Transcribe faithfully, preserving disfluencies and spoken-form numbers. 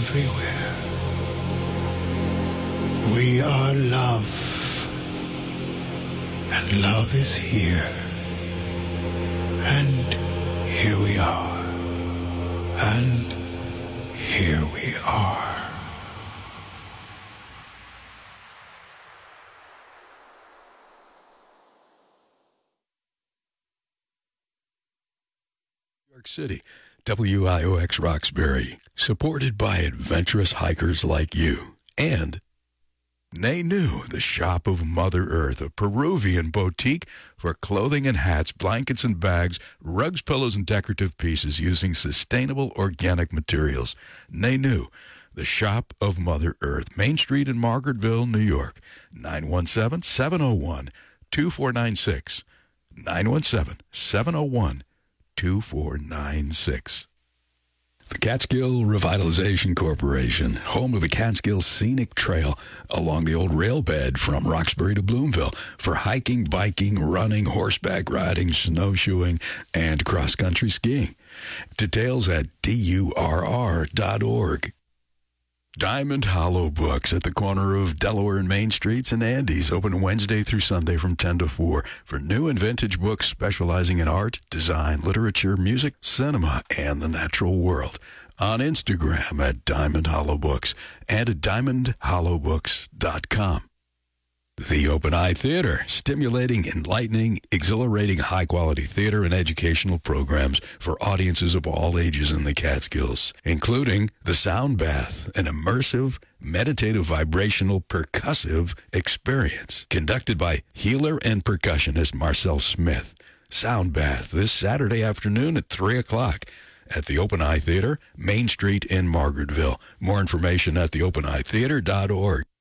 everywhere. We are love, and love is here. And here we are, and here we are. New York City, W I O X Roxbury, supported by adventurous hikers like you, and Nenu, the shop of Mother Earth, a Peruvian boutique for clothing and hats, blankets and bags, rugs, pillows, and decorative pieces using sustainable organic materials. Nenu, the shop of Mother Earth, Main Street in Margaretville, New York, nine one seven, seven oh one, two four nine six, nine one seven, seven oh one, two four nine six. The Catskill Revitalization Corporation, home of the Catskill Scenic Trail along the old rail bed from Roxbury to Bloomville for hiking, biking, running, horseback riding, snowshoeing, and cross-country skiing. Details at D U R R dot org. Diamond Hollow Books at the corner of Delaware and Main Streets in Andes, open Wednesday through Sunday from ten to four for new and vintage books specializing in art, design, literature, music, cinema, and the natural world. On Instagram at Diamond Hollow Books and at diamond hollow books dot com. The Open Eye Theater, stimulating, enlightening, exhilarating, high-quality theater and educational programs for audiences of all ages in the Catskills, including The Sound Bath, an immersive, meditative, vibrational, percussive experience, conducted by healer and percussionist Marcel Smith. Sound Bath, this Saturday afternoon at three o'clock at the Open Eye Theater, Main Street in Margaretville. More information at the open eye theater dot org.